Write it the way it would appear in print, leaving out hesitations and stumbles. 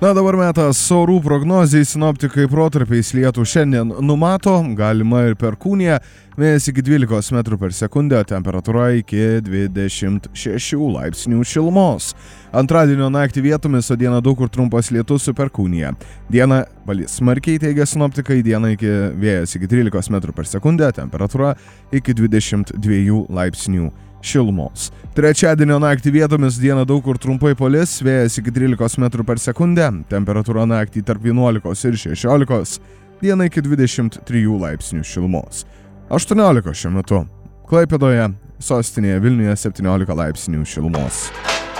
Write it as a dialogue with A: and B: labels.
A: Na, dabar metas orų prognozijai, sinoptikai protarpiais lietų šiandien numato, galima ir perkūnija, vėjas iki 12 metrų per sekundę, temperatūra iki 26 laipsnių šilumos. Antradienio naktį vietomis, o dieną daug kur trumpas lietus su perkūnija. Dieną valys smarkiai, teigia sinoptikai, dieną vėjas iki 13 metrų per sekundę, temperatūra iki 22 laipsnių šilumos. Trečiadienio naktį vietomis, dieną daug kur trumpai palis, vėjas iki 13 metrų per sekundę, temperatūra naktį tarp 11 ir 16, dieną iki 23 laipsnių šilumos. 18 šiuo metu. Klaipėdoje, sostinėje Vilniuje 17 laipsnių šilumos.